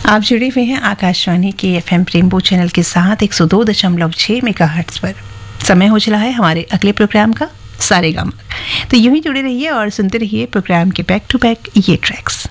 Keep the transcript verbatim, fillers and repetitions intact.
आप जुड़े हुए हैं आकाशवाणी के एफएम रेनबो चैनल के साथ एक सौ दो दशमलव छह मेगाहर्ट्ज पर। समय हो चला है हमारे अगले प्रोग्राम का सारेगामा। तो यूं ही जुड़े रहिए और सुनते रहिए प्रोग्राम के बैक टू बैक ये ट्रैक्स।